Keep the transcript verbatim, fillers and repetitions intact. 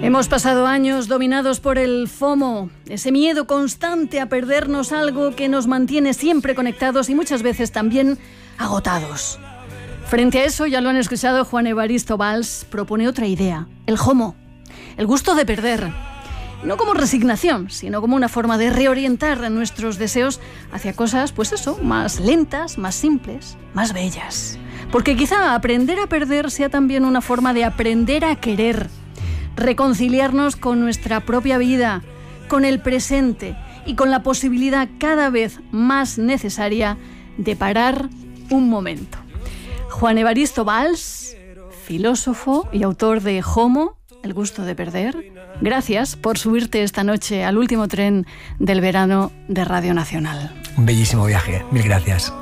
Hemos pasado años dominados por el FOMO, ese miedo constante a perdernos algo que nos mantiene siempre conectados y muchas veces también agotados. Frente a eso, ya lo han escuchado, Juan Evaristo Valls propone otra idea, el JOMO, el gusto de perder. No como resignación, sino como una forma de reorientar nuestros deseos hacia cosas, pues eso, más lentas, más simples, más bellas. Porque quizá aprender a perder sea también una forma de aprender a querer, reconciliarnos con nuestra propia vida, con el presente y con la posibilidad cada vez más necesaria de parar un momento. Juan Evaristo Valls, filósofo y autor de JOMO, el gusto de perder. Gracias por subirte esta noche al último tren del verano de Radio Nacional. Un bellísimo viaje, mil gracias.